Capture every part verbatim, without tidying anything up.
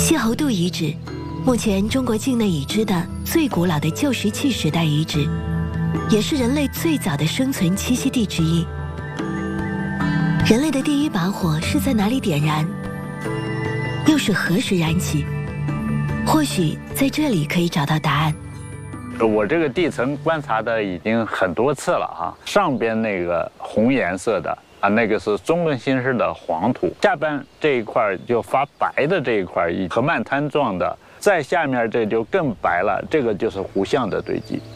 谢侯渡遗址，目前中国境内已知的最古老的旧石器时代遗址，也是人类最早的生存栖息地之一。人类的第一把火是在哪里点燃？又是何时燃起？或许在这里可以找到答案。 我这个地层观察的已经很多次了啊，上边那个红颜色的啊，那个是中轮新石的黄土，下边这一块就发白的这一块，以河漫滩状的，在下面这就更白了，这个就是湖相的堆积。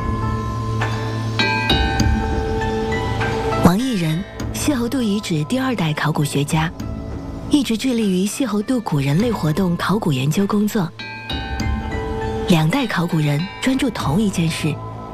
王义仁，谢侯渡遗址第二代考古学家，一直致力于谢侯渡古人类活动考古研究工作。两代考古人专注同一件事。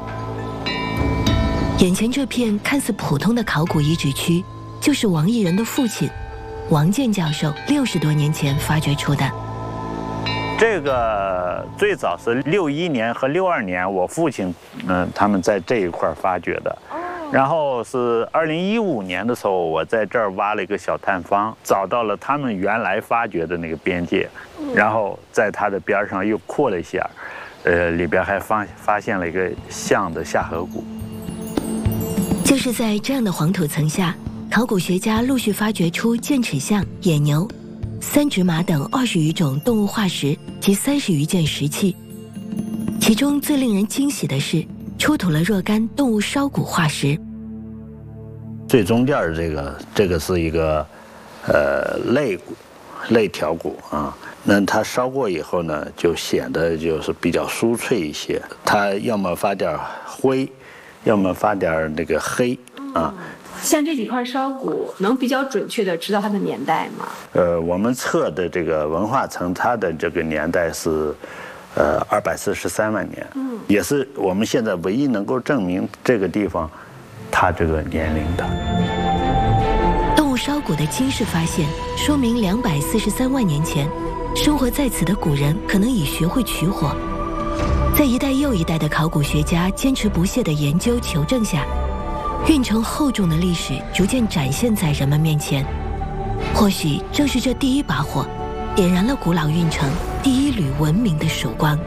眼前这片看似普通的考古遗址区，就是王义仁的父亲王健教授六十多年前发掘出的。 这个最早是六一年和六二年，我父亲嗯、呃、他们在这一块发掘的。然后是二零一五年的时候，我在这儿挖了一个小探方，找到了他们原来发掘的那个边界，然后在它的边上又扩了一下，呃，里边还发发现了一个象的下颌骨。 就是在这样的黄土层下，考古学家陆续发掘出剑齿象、野牛、三趾马等二十余种动物化石及三十余件石器，其中最令人惊喜的是，出土了若干动物烧骨化石。 最中间的这个，这个是一个，呃，肋骨、肋条骨啊。那它烧过以后呢，就显得就是比较酥脆一些。它要么发点灰，要么发点那个黑啊。 像这几块烧骨，能比较准确的知道它的年代吗？ 呃，我们测的这个文化层，它的这个年代是，呃，二百四十三万年。嗯，也是我们现在唯一能够证明这个地方它这个年龄的。 动物烧骨的惊世发现，说明两百四十三万年前，生活在此的古人可能已学会取火。在一代又一代的考古学家坚持不懈的研究求证下，运城厚重的历史逐渐展现在人们面前。或许正是这第一把火，点燃了古老运城第一缕文明的曙光。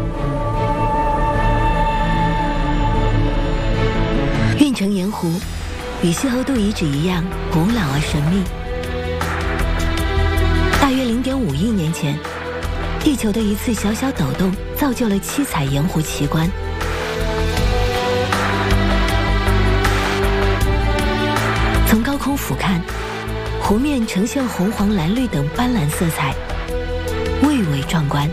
运城盐湖与谢侯渡遗址一样古老而神秘。大约零点五亿年前，地球的一次小小抖动造就了七彩盐湖奇观。从高空俯瞰，湖面呈现红黄蓝绿等斑斓色彩，蔚为壮观。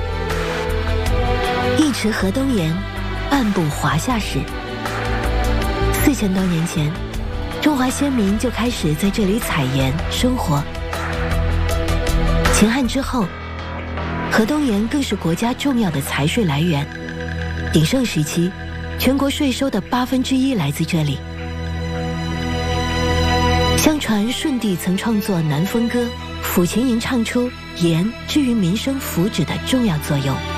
一池河东盐，半部华夏史。四千多年前，中华先民就开始在这里采盐生活。秦汉之后，河东盐更是国家重要的财税来源。鼎盛时期，全国税收的八分之一来自这里。相传舜帝曾创作《南风歌》，抚琴吟唱出盐至于民生福祉的重要作用。